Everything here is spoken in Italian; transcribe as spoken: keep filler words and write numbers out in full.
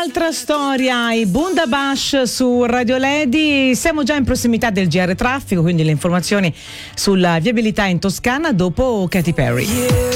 un'altra storia, i Bundabash su Radio Lady. Siamo già in prossimità del G R Traffico, quindi le informazioni sulla viabilità in Toscana dopo Katy Perry.